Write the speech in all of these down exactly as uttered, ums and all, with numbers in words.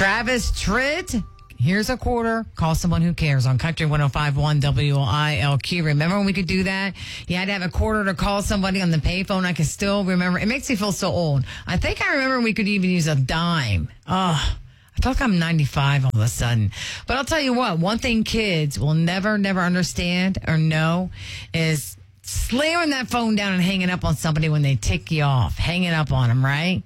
Travis Tritt. Here's a quarter. Call someone who cares on Country one oh five point one W I L Q. Remember when we could do that? You had to have a quarter to call somebody on the payphone. I can still remember. It makes me feel so old. I think I remember we could even use a dime. Oh, I feel like I'm ninety-five all of a sudden. But I'll tell you what, one thing kids will never, never understand or know is slamming that phone down and hanging up on somebody when they tick you off. Hanging up on them, right?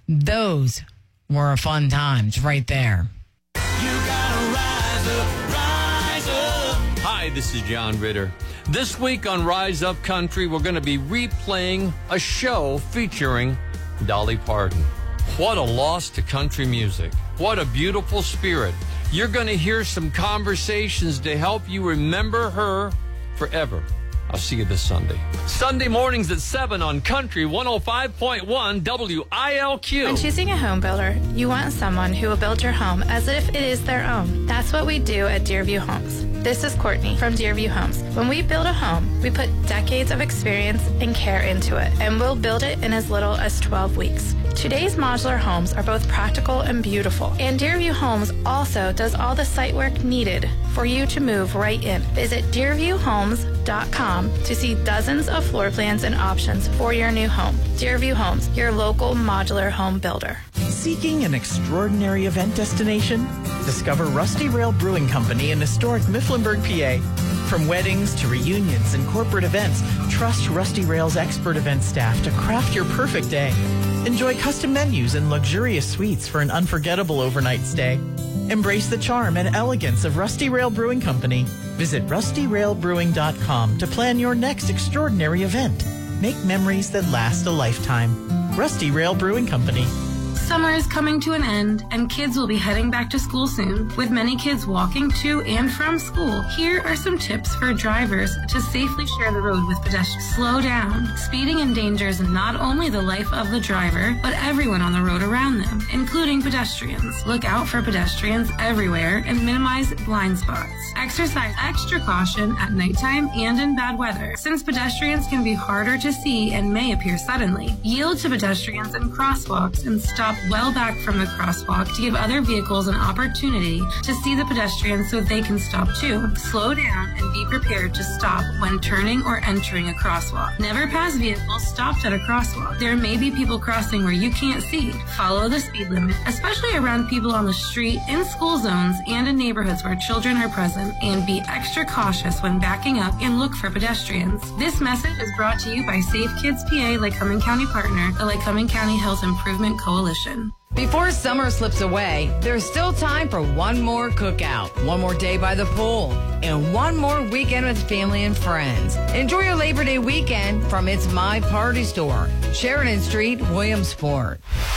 Those were fun times right there. You gotta rise up, rise up. Hi, this is John Ritter. This week on Rise Up Country, we're going to be replaying a show featuring Dolly Parton. What a loss to country music. What a beautiful spirit. You're going to hear some conversations to help you remember her forever. I'll see you this Sunday. Sunday mornings at seven on Country one oh five point one W I L Q. When choosing a home builder, you want someone who will build your home as if it is their own. That's what we do at Deerview Homes. This is Courtney from Deerview Homes. When we build a home, we put decades of experience and care into it, and we'll build it in as little as twelve weeks. Today's modular homes are both practical and beautiful, and Deerview Homes also does all the site work needed for you to move right in. Visit deerview homes dot com to see dozens of floor plans and options for your new home. Deerview Homes, your local modular home builder. Seeking an extraordinary event destination? Discover Rusty Rail Brewing Company in historic Mifflinburg, P A. From weddings to reunions and corporate events, trust Rusty Rail's expert event staff to craft your perfect day. Enjoy custom menus and luxurious suites for an unforgettable overnight stay. Embrace the charm and elegance of Rusty Rail Brewing Company. Visit rusty rail brewing dot com to plan your next extraordinary event. Make memories that last a lifetime. Rusty Rail Brewing Company. Summer is coming to an end, and kids will be heading back to school soon. With many kids walking to and from school, here are some tips for drivers to safely share the road with pedestrians. Slow down. Speeding endangers not only the life of the driver, but everyone on the road around them, including pedestrians. Look out for pedestrians everywhere and minimize blind spots. Exercise extra caution at nighttime and in bad weather, since pedestrians can be harder to see and may appear suddenly. Yield to pedestrians and crosswalks and stop well back from the crosswalk to give other vehicles an opportunity to see the pedestrians so they can stop too. Slow down and be prepared to stop when turning or entering a crosswalk. Never pass vehicles stopped at a crosswalk. There may be people crossing where you can't see. Follow the speed limit, especially around people on the street, in school zones, and in neighborhoods where children are present, and be extra cautious when backing up and look for pedestrians. This message is brought to you by Safe Kids P A, Lycoming County partner, the Lycoming County Health Improvement Coalition. Before summer slips away, there's still time for one more cookout, one more day by the pool, and one more weekend with family and friends. Enjoy your Labor Day weekend from It's My Party Store, Sheridan Street, Williamsport.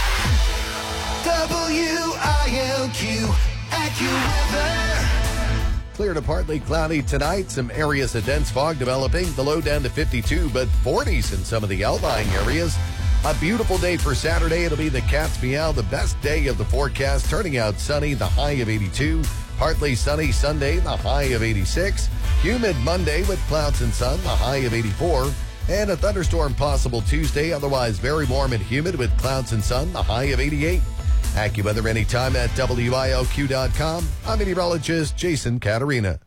W I L Q AccuWeather. Clear to partly cloudy tonight. Some areas of dense fog developing. The low down to fifty-two, but forties in some of the outlying areas. A beautiful day for Saturday. It'll be the Cat's Meow, the best day of the forecast. Turning out sunny, the high of eighty-two. Partly sunny Sunday, the high of eighty-six. Humid Monday with clouds and sun, the high of eighty-four. And a thunderstorm possible Tuesday, otherwise very warm and humid with clouds and sun, the high of eighty-eight. AccuWeather anytime at W I L Q dot com. I'm meteorologist Jason Caterina.